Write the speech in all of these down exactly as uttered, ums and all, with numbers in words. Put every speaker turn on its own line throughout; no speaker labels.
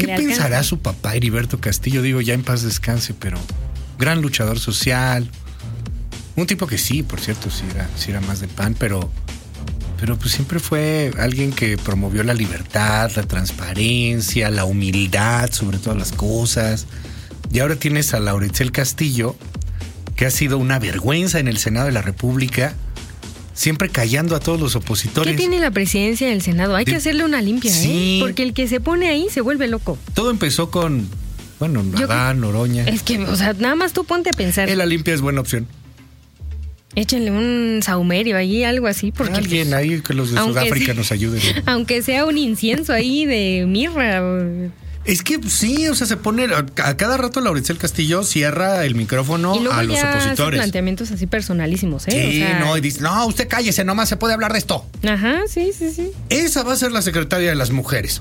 ¿Qué pensará alcanza? Su papá, Heriberto Castillo? Digo, ya en paz descanse, pero gran luchador social. Un tipo que sí, por cierto, sí era, sí era más de P A N, pero, pero pues siempre fue alguien que promovió la libertad, la transparencia, la humildad sobre todas las cosas. Y ahora tienes a Laurentzel Castillo, que ha sido una vergüenza en el Senado de la República, siempre callando a todos los opositores.
¿Qué tiene la presidencia del Senado? Hay de... que hacerle una limpia,
sí.
¿eh? Porque el que se pone ahí se vuelve loco.
Todo empezó con, bueno, Adán, Noroña.
Es que, o sea, nada más tú ponte a pensar.
Eh, la limpia es buena opción.
Échenle un saumerio ahí, algo así. Porque
alguien pues, ahí que los de Sudáfrica sea, nos ayuden.
Aunque sea un incienso ahí de mirra.
Es que sí, o sea, se pone a cada rato Laurentzel Castillo cierra el micrófono
y
a los
ya
opositores.
Hace planteamientos así personalísimos, ¿eh?
Sí,
o sea,
no, y dice, no, usted cállese, nomás se puede hablar de esto.
Ajá, sí, sí, sí.
Esa va a ser la secretaria de las mujeres.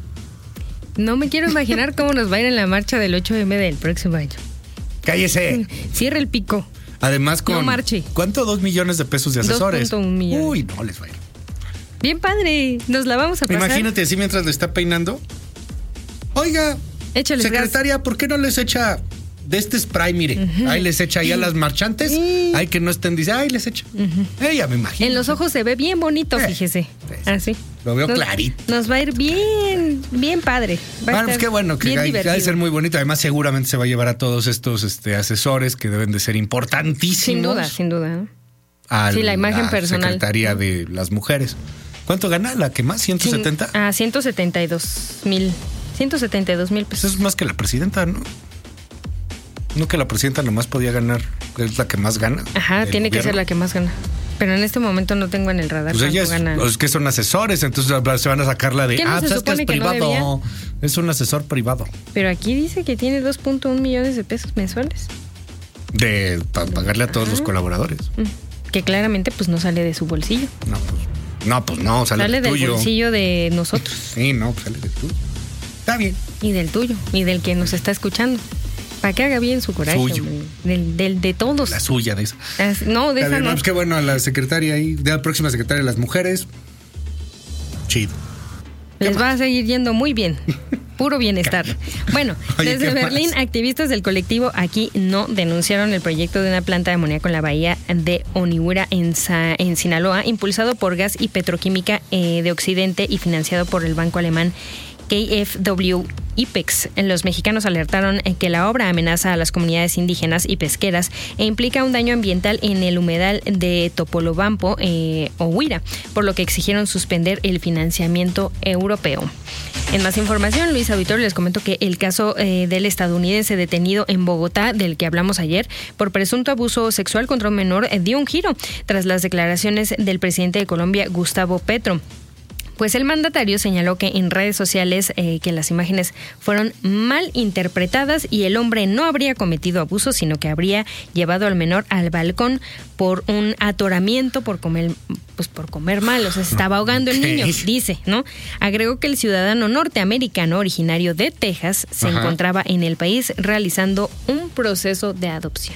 No me quiero imaginar cómo nos va a ir en la marcha del ocho eme del próximo año.
Cállese.
Cierra el pico.
Además con...
No marche.
¿Cuánto? Dos millones de pesos de asesores.
dos punto uno millones.
Uy, no les va a ir.
Bien padre, nos la vamos a pasar.
Imagínate así mientras le está peinando. Oiga,
échale
secretaria, gas. ¿Por qué no les echa de este spray? Mire, uh-huh. ahí les echa ahí a las marchantes. Uh-huh. Ahí que no estén, dice, ahí les echa. Uh-huh. Ella me imagino.
En los ojos se ve bien bonito, eh, fíjese. Sí, así.
Lo veo
nos,
clarito.
Nos va a ir bien, bien padre. Va
bueno, pues qué bueno, que hay, ha de ser muy bonito. Además, seguramente se va a llevar a todos estos este, asesores que deben de ser importantísimos.
Sin duda, sin duda.
A
sí, la imagen
la
personal.
Secretaría de las Mujeres. ¿Cuánto gana la que más? ¿ciento setenta?
Ah, ciento setenta y dos mil. ciento setenta y dos mil pesos.
Eso es más que la presidenta, ¿no? No que la presidenta nomás podía ganar, es la que más gana.
Ajá, tiene gobierno. Que ser la que más gana. Pero en este momento no tengo en el radar.
Pues ella es,
gana.
es que son asesores, entonces se van a sacar la de,
no
ah, pues es que es
que
privado.
No
es un asesor privado.
Pero aquí dice que tiene dos punto uno millones de pesos mensuales.
De para pagarle a todos Ajá. los colaboradores.
Que claramente pues no sale de su bolsillo.
No, pues no, pues no sale,
sale
del tuyo.
Sale del bolsillo de nosotros.
Sí, no, sale del tuyo. Está bien.
Y del tuyo, y del que nos está escuchando. Para que haga bien su coraje,
Suyo.
Hombre. Del, del, de todos.
La suya, de esa.
As, no, de
Está
esa
bien,
no.
Pues qué bueno, a la secretaria ahí, de la próxima secretaria de las mujeres. Chido.
Les va a seguir yendo muy bien. Puro bienestar. Bueno,
Oye,
desde Berlín, más? activistas del colectivo Aquí No denunciaron el proyecto de una planta de amoníaco en la bahía de Onigura, en, Sa- en Sinaloa, impulsado por Gas y Petroquímica eh, de Occidente y financiado por el banco alemán K F W IPEX. Los mexicanos alertaron que la obra amenaza a las comunidades indígenas y pesqueras e implica un daño ambiental en el humedal de Topolobampo eh, o Huira, por lo que exigieron suspender el financiamiento europeo. En más información, Luis Auditorio, les comento que el caso eh, del estadounidense detenido en Bogotá, del que hablamos ayer, por presunto abuso sexual contra un menor, eh, dio un giro tras las declaraciones del presidente de Colombia, Gustavo Petro. Pues el mandatario señaló que en redes sociales eh, que las imágenes fueron mal interpretadas y el hombre no habría cometido abuso, sino que habría llevado al menor al balcón por un atoramiento, por comer, pues por comer mal, o sea, se estaba ahogando el niño, dice, ¿no? Agregó que el ciudadano norteamericano originario de Texas se Ajá. encontraba en el país realizando un proceso de adopción.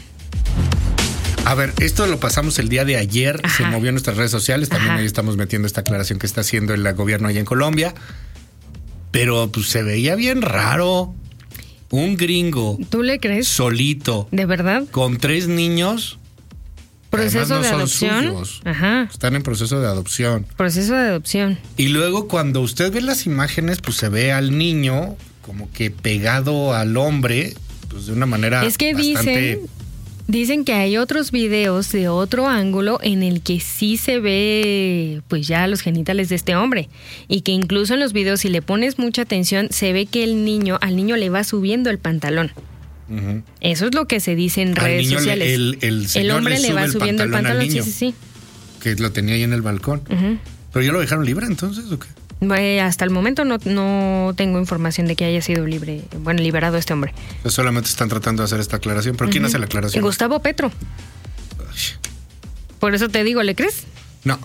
A ver, esto lo pasamos el día de ayer, Ajá. se movió en nuestras redes sociales, también Ajá. ahí estamos metiendo esta aclaración que está haciendo el gobierno allá en Colombia, pero pues se veía bien raro, un gringo.
¿Tú le crees?
Solito.
¿De verdad?
Con tres niños.
Proceso
no
de
son
adopción.
Suyos,
Ajá.
Están en proceso de adopción.
Proceso de adopción.
Y luego cuando usted ve las imágenes, pues se ve al niño como que pegado al hombre, pues de una manera
es que
bastante...
dicen... Dicen que hay otros videos de otro ángulo en el que sí se ve pues ya los genitales de este hombre y que incluso en los videos, si le pones mucha atención, se ve que el niño, al niño le va subiendo el pantalón. Uh-huh. Eso es lo que se dice en
al
redes
niño
sociales.
Le, el, el,
el hombre le, le va el subiendo el pantalón,
niño,
sí, sí, sí.
Que lo tenía ahí en el balcón. Uh-huh. ¿Pero ya lo dejaron libre entonces o qué?
Eh, hasta el momento no, no tengo información de que haya sido libre, bueno, liberado este hombre.
Pues solamente están tratando de hacer esta aclaración. ¿Pero uh-huh. quién hace la aclaración?
Gustavo Petro. Ay. Por eso te digo, ¿le crees?
No.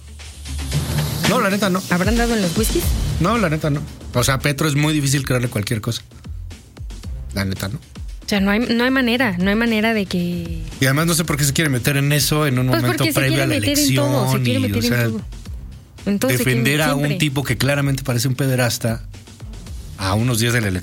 No, la neta no.
¿Habrán dado en los whiskies?
No, la neta no. O sea, a Petro es muy difícil creerle cualquier cosa. La neta no.
O sea, no hay, no hay manera, no hay manera de que...
Y además no sé por qué se quiere meter en eso en un
pues
momento previo a la elección.
Todo, se quiere meter
y, o sea,
en todo. Entonces,
defender a un tipo que claramente parece un pederasta. a unos días de la